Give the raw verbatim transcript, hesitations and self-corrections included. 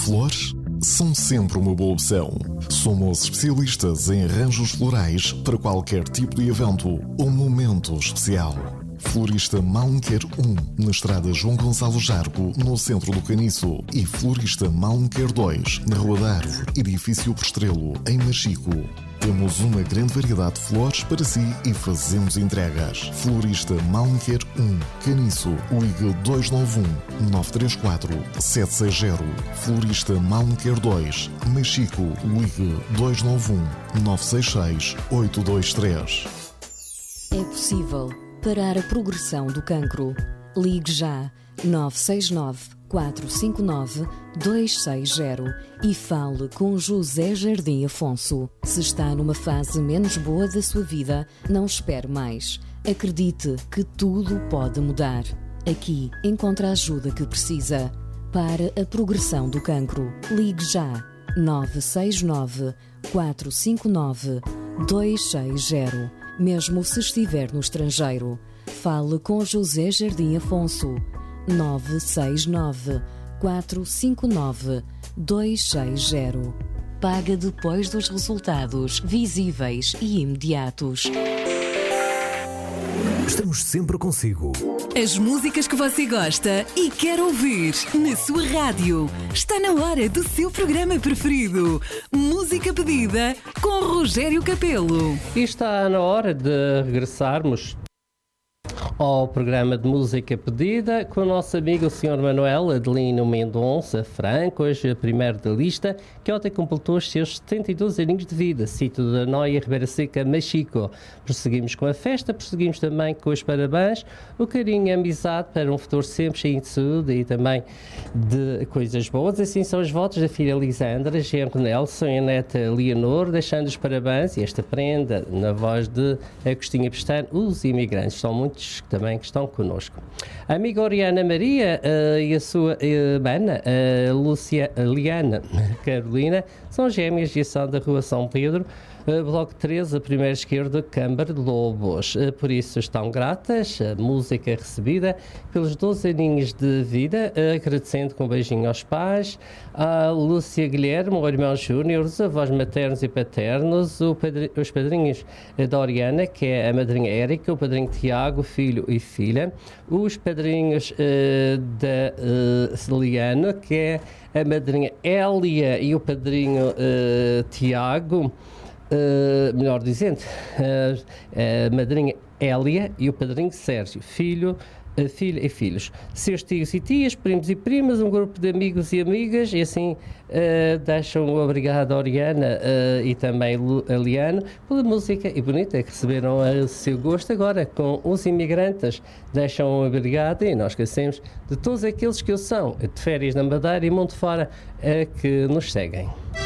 Flores são sempre uma boa opção. Somos especialistas em arranjos florais para qualquer tipo de evento ou momento especial. Florista Malmequer um, na estrada João Gonçalo Jargo, no centro do Caniço. E Florista Malmequer dois, na Rua da Árvore, edifício Postrelo, em Machico. Temos uma grande variedade de flores para si e fazemos entregas. Florista Malmequer um, Caniço, ligue dois nove um, nove três quatro, sete seis zero. Florista Malmequer dois, Machico, ligue dois nove um, nove seis seis, oito dois três. É possível parar a progressão do cancro. Ligue já nove seis nove, quatro cinco nove, dois seis zero e fale com José Jardim Afonso. Se está numa fase menos boa da sua vida, não espere mais. Acredite que tudo pode mudar. Aqui encontra a ajuda que precisa. Para a progressão do cancro, ligue já nove seis nove, quatro cinco nove, dois seis zero. Mesmo se estiver no estrangeiro, fale com José Jardim Afonso. nove seis nove, quatro cinco nove, dois seis zero. Paga depois dos resultados visíveis e imediatos. Estamos sempre consigo. As músicas que você gosta e quer ouvir na sua rádio. Está na hora do seu programa preferido. Música pedida com Rogério Capelo. E está na hora de regressarmos ao programa de música pedida com o nosso amigo o senhor Manuel Adelino Mendonça Franco, hoje a primeiro da lista, que ontem completou os seus setenta e dois aninhos de vida, sítio da Noia, Ribeira Seca, Machico. Prosseguimos com a festa, prosseguimos também com os parabéns, o carinho e a amizade para um futuro sempre cheio de saúde e também de coisas boas. Assim são os votos da filha Lisandra, genro Nelson e a neta Leonor, deixando os parabéns e esta prenda na voz de Agostinho Pestano, os imigrantes. São muitos também que estão connosco. A amiga Oriana Maria uh, e a sua irmã, uh, Lucia, uh, Liana Carolina, são gêmeas e são da Rua São Pedro, Uh, Bloco treze, a primeira esquerda, Câmara de Lobos. Uh, por isso estão gratas, a música recebida pelos doze aninhos de vida, uh, agradecendo com um beijinho aos pais, a Lúcia Guilherme, o irmão Júnior, os avós maternos e paternos, o padri- os padrinhos da Oriana, que é a madrinha Érica, o padrinho Tiago, filho e filha, os padrinhos uh, da uh, Celiano, que é a madrinha Hélia e o padrinho uh, Tiago, Uh, melhor dizendo, uh, a madrinha Hélia e o padrinho Sérgio, filho, uh, filha e filhos, seus tios e tias, primos e primas, um grupo de amigos e amigas, e assim uh, deixam um obrigado a Oriana uh, e também a Liano pela música e bonita que receberam a seu gosto agora com os imigrantes. Deixam um obrigado e nós esquecemos de todos aqueles que o são, de férias na Madeira e mundo fora, uh, que nos seguem.